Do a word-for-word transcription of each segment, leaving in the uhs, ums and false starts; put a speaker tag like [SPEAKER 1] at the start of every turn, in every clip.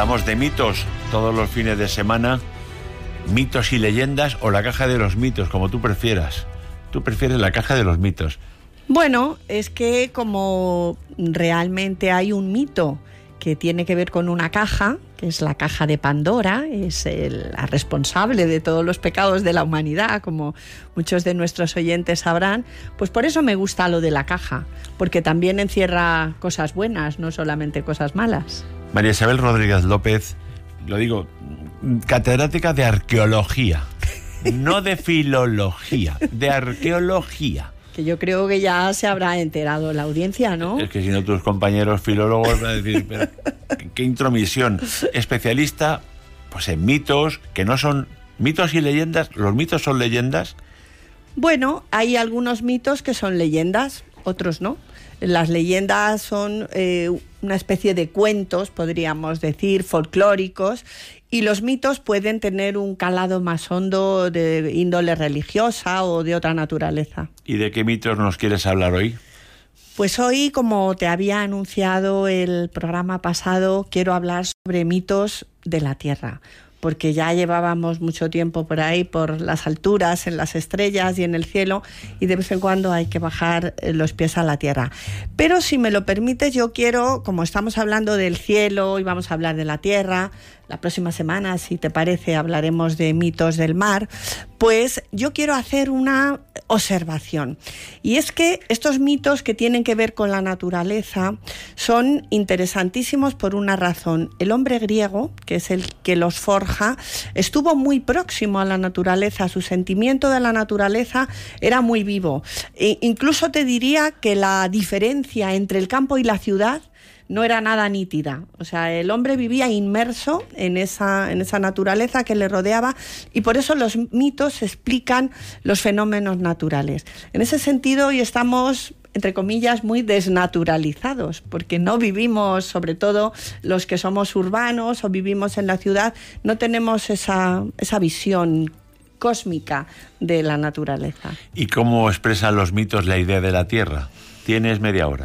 [SPEAKER 1] Hablamos de mitos todos los fines de semana, mitos y leyendas o la caja de los mitos, como tú prefieras. Tú prefieres la caja de los mitos.
[SPEAKER 2] Bueno, es que como realmente hay un mito que tiene que ver con una caja, que es la caja de Pandora, es el, la responsable de todos los pecados de la humanidad, como muchos de nuestros oyentes sabrán, pues por eso me gusta lo de la caja, porque también encierra cosas buenas, no solamente cosas malas.
[SPEAKER 1] María Isabel Rodríguez López, lo digo, catedrática de arqueología, no de filología, de arqueología.
[SPEAKER 2] Que yo creo que ya se habrá enterado la audiencia, ¿no?
[SPEAKER 1] Es que si no tus compañeros filólogos van a decir, pero qué intromisión. Especialista pues en mitos, que no son mitos y leyendas. ¿Los mitos son leyendas?
[SPEAKER 2] Bueno, hay algunos mitos que son leyendas, otros no. Las leyendas son eh, una especie de cuentos, podríamos decir, folclóricos, y los mitos pueden tener un calado más hondo de índole religiosa o de otra naturaleza.
[SPEAKER 1] ¿Y de qué mitos nos quieres hablar hoy?
[SPEAKER 2] Pues hoy, como te había anunciado el programa pasado, quiero hablar sobre mitos de la Tierra, porque ya llevábamos mucho tiempo por ahí, por las alturas, en las estrellas y en el cielo, y de vez en cuando hay que bajar los pies a la tierra. Pero si me lo permites, yo quiero, como estamos hablando del cielo y vamos a hablar de la tierra, la próxima semana, si te parece, hablaremos de mitos del mar, pues yo quiero hacer una observación. Y es que estos mitos que tienen que ver con la naturaleza son interesantísimos por una razón. El hombre griego, que es el que los forja, estuvo muy próximo a la naturaleza, su sentimiento de la naturaleza era muy vivo. E incluso te diría que la diferencia entre el campo y la ciudad no era nada nítida. O sea, el hombre vivía inmerso en esa, en esa naturaleza que le rodeaba, y por eso los mitos explican los fenómenos naturales. En ese sentido, hoy estamos, entre comillas, muy desnaturalizados, porque no vivimos, sobre todo los que somos urbanos o vivimos en la ciudad, no tenemos esa, esa visión cósmica de la naturaleza.
[SPEAKER 1] ¿Y cómo expresan los mitos la idea de la Tierra? Tienes media hora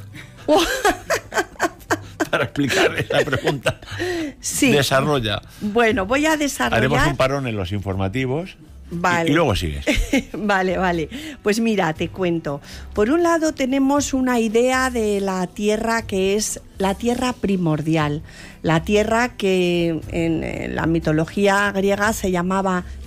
[SPEAKER 1] para explicar esa pregunta.
[SPEAKER 2] Sí.
[SPEAKER 1] Desarrolla.
[SPEAKER 2] Bueno, voy a desarrollar.
[SPEAKER 1] Haremos un parón en los informativos.
[SPEAKER 2] Vale.
[SPEAKER 1] Y, y luego sigues.
[SPEAKER 2] Vale, vale. Pues mira, te cuento. Por un lado tenemos una idea de la Tierra que es la Tierra primordial. La Tierra que en la mitología griega se llamaba